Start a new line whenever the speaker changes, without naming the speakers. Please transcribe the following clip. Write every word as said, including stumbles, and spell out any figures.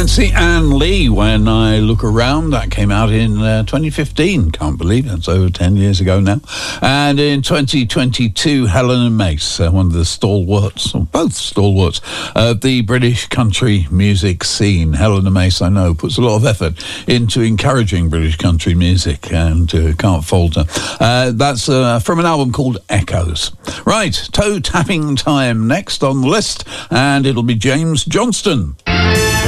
Nancy Ann Lee, When I Look Around. That came out in uh, twenty fifteen. Can't believe it. It's over ten years ago now. And in twenty twenty-two, Helen and Mace, uh, one of the stalwarts, or both stalwarts, of the British country music scene. Helen and Mace, I know, puts a lot of effort into encouraging British country music, and uh, can't falter. Uh, that's uh, from an album called Echoes. Right, toe tapping time next on the list, and it'll be James Johnston.